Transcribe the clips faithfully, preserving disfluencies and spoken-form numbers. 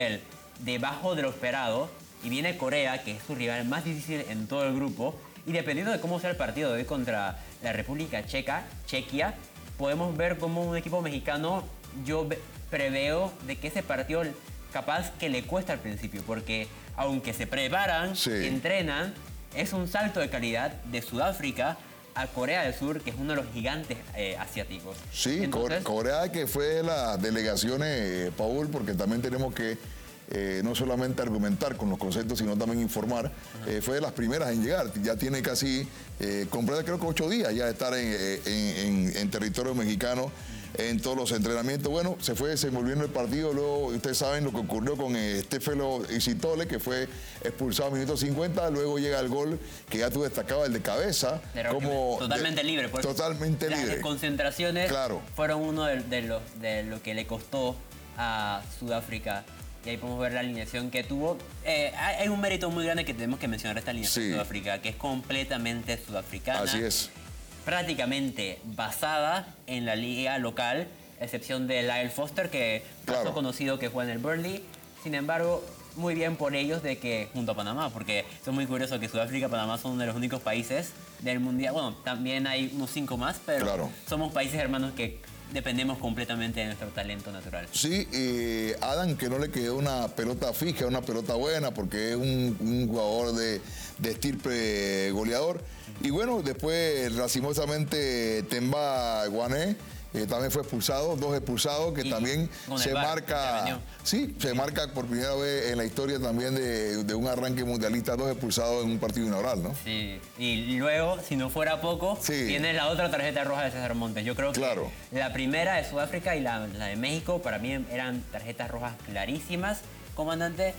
debajo de lo esperado y viene Corea, que es su rival más difícil en todo el grupo, y dependiendo de cómo sea el partido de hoy contra la República Checa, Chequia, podemos ver cómo un equipo mexicano, yo preveo de que ese partido capaz que le cuesta al principio, porque aunque se preparan, sí. entrenan, es un salto de calidad de Sudáfrica a Corea del Sur, que es uno de los gigantes eh, asiáticos. Sí, Entonces, Corea, que fue de las delegaciones, eh, Paul, porque también tenemos que eh, no solamente argumentar con los conceptos, sino también informar. Eh, fue de las primeras en llegar, ya tiene casi, eh, completa creo que ocho días ya de estar en, en, en, en territorio mexicano, en todos los entrenamientos. Bueno, se fue desenvolviendo el partido. Luego, ustedes saben lo que ocurrió con eh, Stefano Isitole, que fue expulsado a minuto cincuenta. Luego llega el gol que ya tú destacabas, el de cabeza. Como totalmente de, libre. Pues, totalmente las libre. Las concentraciones claro. fueron uno de, de, lo, de lo que le costó a Sudáfrica. Y ahí podemos ver la alineación que tuvo. Eh, hay un mérito muy grande que tenemos que mencionar esta alineación sí. de Sudáfrica, que es completamente sudafricana. Así es. Prácticamente basada en la liga local, excepción de Lyle Foster, que claro. es conocido que juega en el Burnley. Sin embargo, muy bien por ellos de que junto a Panamá, porque son muy curiosos que Sudáfrica y Panamá son de los únicos países del mundial. Bueno, también hay unos cinco más, pero claro. somos países hermanos que dependemos completamente de nuestro talento natural. Sí, eh, Adam, que no le quedó una pelota fija, una pelota buena, porque es un, un jugador de, de estirpe goleador. Y bueno, después, lastimosamente, Temba Guané eh, también fue expulsado, dos expulsados, que y también se marca, sí, se marca por primera vez en la historia también de, de un arranque mundialista, dos expulsados en un partido inaugural, ¿no? Sí, y luego, si no fuera poco, sí. tiene la otra tarjeta roja de César Montes. Yo creo que claro. la primera de Sudáfrica y la, la de México, para mí eran tarjetas rojas clarísimas, comandante.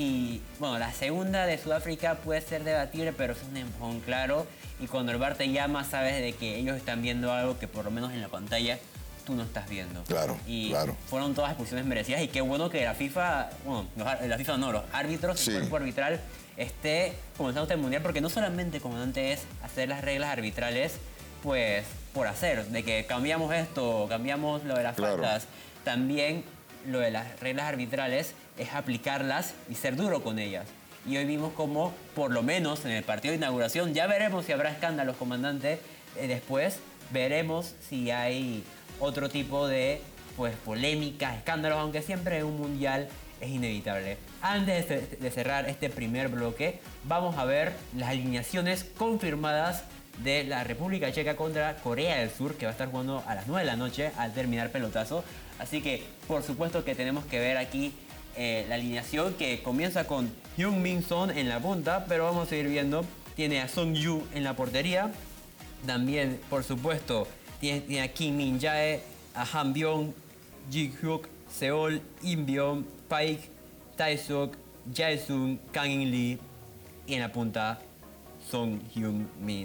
Y bueno, la segunda de Sudáfrica puede ser debatible, pero es un empujón claro. Y cuando el V A R te llama, sabes de que ellos están viendo algo que por lo menos en la pantalla tú no estás viendo. Claro, y claro. fueron todas expulsiones merecidas. Y qué bueno que la FIFA, bueno, los, la FIFA no, los árbitros, sí. el cuerpo arbitral esté comenzando este mundial, porque no solamente, comandante, es hacer las reglas arbitrales, pues por hacer, de que cambiamos esto, cambiamos lo de las claro. faltas, también lo de las reglas arbitrales es aplicarlas y ser duro con ellas. Y hoy vimos como, por lo menos en el partido de inauguración, ya veremos si habrá escándalos, comandante, eh, después veremos si hay otro tipo de pues, polémicas, escándalos, aunque siempre en un mundial es inevitable. Antes de, de cerrar este primer bloque, vamos a ver las alineaciones confirmadas de la República Checa contra Corea del Sur, que va a estar jugando a las nueve de la noche al terminar pelotazo. Así que, por supuesto que tenemos que ver aquí eh, la alineación, que comienza con Heung-min Son en la punta, pero vamos a seguir viendo. Tiene a Song Yu en la portería. También, por supuesto, tiene, tiene a Kim Min-jae, a Han Byung, Ji-hyuk, Seol, In Byung, Paik, Tae-suk, Jae-sung, Kang In-lee. Y en la punta, Song Heung-min.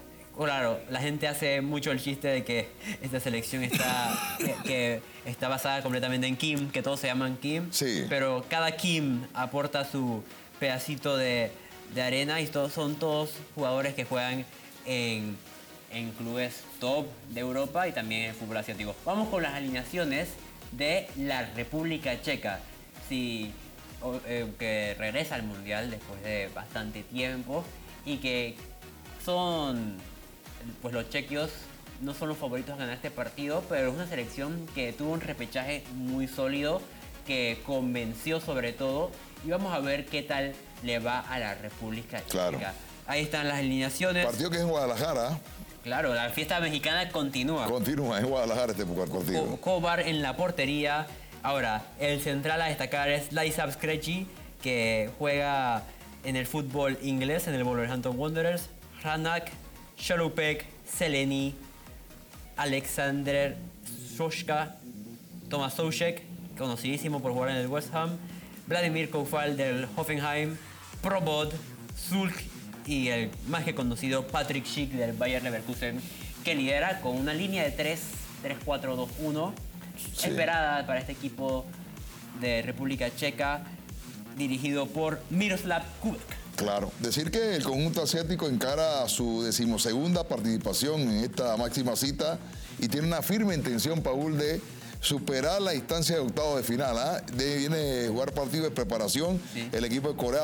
Claro, la gente hace mucho el chiste de que esta selección está, que, que está basada completamente en Kim, que todos se llaman Kim, sí. pero cada Kim aporta su pedacito de, de arena y todos son todos jugadores que juegan en, en clubes top de Europa y también en el fútbol asiático. Vamos con las alineaciones de la República Checa, sí, o, eh, que regresa al Mundial después de bastante tiempo y que son... Pues los chequios no son los favoritos a ganar este partido, pero es una selección que tuvo un repechaje muy sólido, que convenció sobre todo, y vamos a ver qué tal le va a la República Checa. Claro. Ahí están las alineaciones. Partido que es en Guadalajara. Claro, la fiesta mexicana continúa. Continúa, en Guadalajara este partido. Kovar en la portería. Ahora, el central a destacar es Ladislav Skrechi, que juega en el fútbol inglés, en el Wolverhampton Wanderers. Hranak, Shalupek, Seleni, Alexander Soshka, Tomasoušek, conocidísimo por jugar en el West Ham, Vladimir Koufal del Hoffenheim, Probod, Zulk y el más que conocido Patrick Schick del Bayer Leverkusen, que lidera con una línea de tres cuatro dos uno, sí. Esperada para este equipo de República Checa, dirigido por Miroslav Kubek. Claro, decir que el conjunto asiático encara su decimosegunda participación en esta máxima cita y tiene una firme intención, Paul, de superar la instancia de octavos de final. ¿ah? De, viene a jugar partidos de preparación, Sí. el equipo de Corea